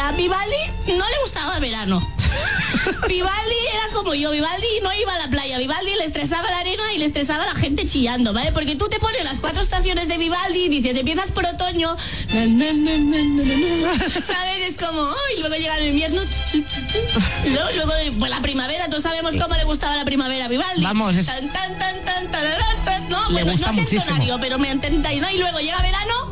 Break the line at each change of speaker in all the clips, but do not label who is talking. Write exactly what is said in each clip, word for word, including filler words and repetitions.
A Vivaldi no le gustaba el verano. Vivaldi era como yo, Vivaldi no iba a la playa, Vivaldi le estresaba la arena y le estresaba la gente chillando, ¿vale? Porque tú te pones las cuatro estaciones de Vivaldi y dices, empiezas por otoño, na, na, na, na, na, na, ¿sabes? Es como, oh, y luego llega el invierno, y luego, luego pues la primavera, todos sabemos cómo le gustaba la primavera a Vivaldi.
Vamos, es...
tan, tan, tan, tan, tan, tan, tan, no,
le
bueno,
gusta
no sé
muchísimo.
entonario, pero me entendáis, ¿no? Y luego llega verano.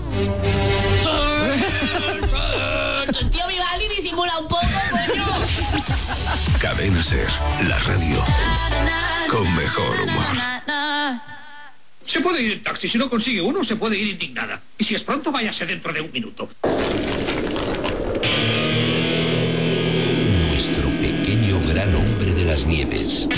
El tío Vivaldi disimula un poco, coño.
Cadena Ser, la radio con mejor humor.
Se puede ir en taxi, si no consigue uno, se puede ir indignada. Y si es pronto, váyase dentro de un minuto.
Nuestro pequeño gran hombre de las nieves.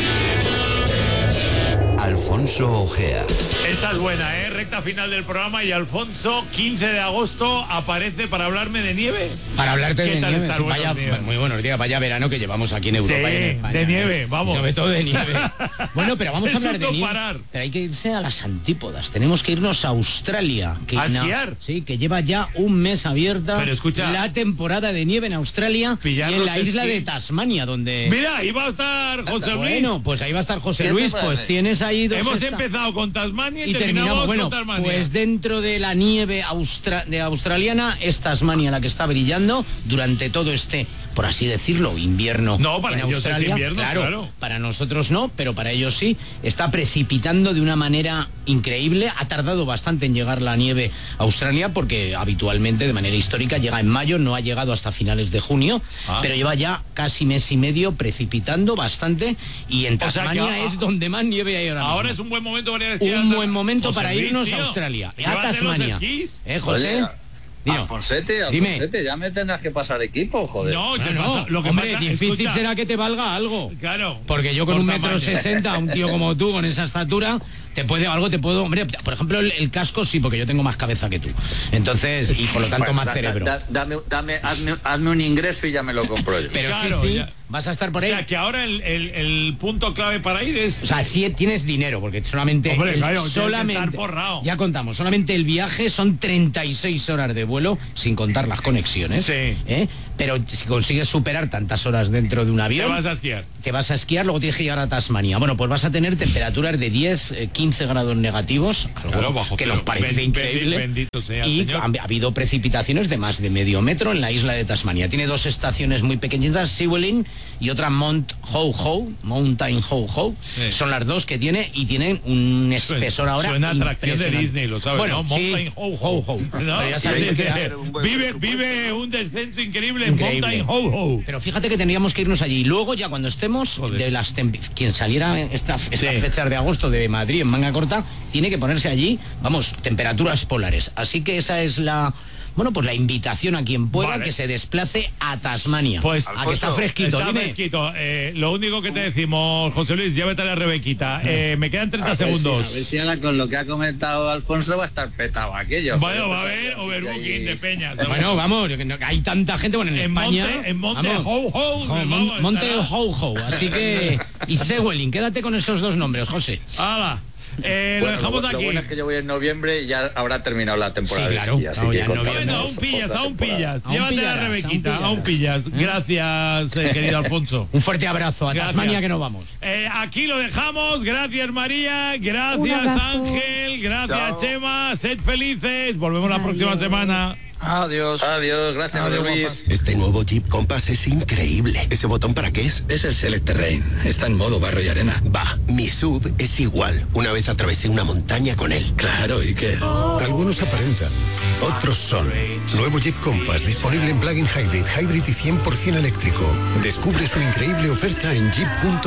Alfonso Ojea.
Esta es buena, ¿eh? Recta final del programa y Alfonso, quince de agosto, aparece para hablarme de nieve.
Para hablarte
¿Qué
de
tal
nieve.
estás?
Sí,
Buenos
vaya,
días.
muy buenos días, vaya verano que llevamos aquí en Europa
Sí,
y en España.
de nieve,
¿eh?
vamos.
Sobre todo de nieve. Bueno, pero vamos a
Es
hablar
un
de
no
nieve.
parar.
Pero hay que irse a las antípodas. Tenemos que irnos a Australia. Que
¿A
na-
esquiar?
Sí, que lleva ya un mes abierta
Pero escucha,
la temporada de nieve en Australia y
pillar
en
los
la isla
esquís.
de Tasmania, donde...
Mira, ahí va a estar José Luis.
Bueno, pues ahí va a estar José
¿Qué te
Luis,
parece?
pues tienes ahí dos...
Hemos
esta-
empezado con Tasmania y,
y terminamos, bueno,
con Tasmania.
pues dentro de la nieve austra- de australiana es Tasmania la que está brillando durante todo este, por así decirlo, invierno.
No, para
en
ellos es
Australia.
invierno, claro.
Para nosotros no, pero para ellos sí. Está precipitando de una manera increíble. Ha tardado bastante en llegar la nieve a Australia porque habitualmente, de manera histórica, llega en mayo, no ha llegado hasta finales de junio,
Ah.
pero lleva ya casi mes y medio precipitando bastante y en
O sea que
Tasmania
a-
es donde más nieve hay ahora mismo.
Ahora es un buen momento para ir a esquiar.
Un buen momento
José
para
Luis,
irnos
tío.
a Australia, a
Llévate los
Tasmania.
esquís.
¿Eh, José?
Oye,
Dino.
Alfonsete,
Dime.
Alfonsete, ya me tendrás que pasar equipo, joder.
No,
No,
¿qué
no,
pasa? Lo que
hombre,
pasa,
difícil
escucha,
será que te valga algo.
Claro.
Porque yo con
por
un metro
tamaño.
sesenta, un tío como tú, con esa estatura, te puede, algo te puedo, hombre, por ejemplo, el, el casco sí, porque yo tengo más cabeza que tú. Entonces, y por lo tanto
Bueno,
más
da-
cerebro.
da- dame, dame, hazme, hazme un ingreso y ya me lo compro yo.
Pero
Claro,
sí, sí,
ya.
vas a estar por
O
ahí.
sea, que ahora el, el- el punto clave para ir es...
O sea, sí tienes dinero, porque solamente...
Hombre,
el-
claro, tienes que
solamente
estar forrado.
Ya contamos, solamente el viaje son treinta y seis horas de vuelo, sin contar las conexiones.
Sí.
¿eh? Pero si consigues superar tantas horas dentro de un
te
avión...
vas a esquiar.
te vas a esquiar, luego tienes que llegar a Tasmania. Bueno, pues vas a tener temperaturas de diez, eh, quince grados negativos, algo
Claro, bajo
que
cero.
nos parece
Ben-
increíble.
bendito sea el
y
Señor.
ha, ha habido precipitaciones de más de medio metro en la isla de Tasmania. Tiene dos estaciones muy pequeñitas, Sewelin y otra Mount Ho Ho, Mountain Ho Ho.
Sí.
Son las dos que tiene y tienen un espesor ahora
Suena atracción de
impresionante.
Disney, lo sabes,
Bueno,
¿no?
sí.
Mountain Ho Ho Ho. ¿no?
Pero ya sabéis que era
un buen
vive,
presupuesto.
vive un descenso increíble en
Increíble.
Mountain Ho Ho.
Pero fíjate que tendríamos que irnos allí. Y luego ya cuando estemos,
Joder.
de las temp- quien saliera en esta, estas
Sí.
fechas de agosto de Madrid en manga corta, tiene que ponerse allí, vamos, temperaturas polares. Así que esa es la, bueno, pues la invitación a quien pueda
Vale.
que se desplace a Tasmania.
Pues,
a que está fresquito,
Está
dime.
fresquito. Eh, lo único que te decimos, José Luis, llévate a la Rebequita. Eh, me quedan treinta
A ver si-
segundos.
a ver si ahora con lo que ha comentado Alfonso va a estar petado aquello.
Bueno,
joder,
va a
pues,
haber
así que
overbooking
ahí-
de peñas.
Bueno, vamos, que no- hay tanta gente, bueno, en,
En
España...
Monte, en Monte
vamos,
Ho Ho.
Jo,
vamos,
Mon- Monte
estará.
Ho Ho, así que... Y Sewelin, quédate con esos dos nombres, José.
Hala. Eh,
Bueno,
lo dejamos
lo,
aquí.
lo bueno es que yo voy en noviembre y ya habrá terminado la temporada
Sí,
de
claro,
esquí, así
claro,
que
ya en
contamos
Bueno, aún pillas,
otra
aún
temporada.
pillas.
Aún
Llévate a
pillarás,
la
aún
Rebequita,
pillarás.
aún pillas.
¿Eh?
Gracias, eh, querido Alfonso.
Un fuerte abrazo, a
Gracias.
Tasmania que nos vamos.
Eh, aquí lo dejamos. Gracias, María.
Un
Gracias,
abrazo.
Ángel. Gracias,
Chao.
Chema. Sed felices. Volvemos la
Adiós.
próxima semana.
Adiós. Adiós, gracias, José Luis.
Este nuevo Jeep Compass es increíble. ¿Ese botón para qué es?
Es el Select Terrain. Está en modo barro y arena.
Va, mi sub es igual. Una vez atravesé una montaña con él.
Claro, ¿y qué?
Algunos aparentan, otros son. Nuevo Jeep Compass disponible en plug-in hybrid, hybrid y cien por ciento eléctrico. Descubre su increíble oferta en jeep punto